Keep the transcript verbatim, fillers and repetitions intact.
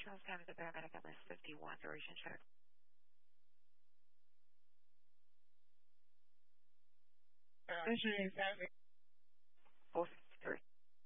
response time is a paramedic at list fifty-one, duration check. Uh,